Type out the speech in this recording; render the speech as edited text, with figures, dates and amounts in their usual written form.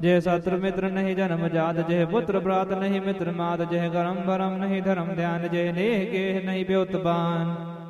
जय शत्रु मित्र नहीं जन्म जात, जय पुत्र भ्रात नहीं मित्र मात, जय गरम भरम नहीं धर्म ध्यान, जय नेह गेह नहीं ब्योतबान।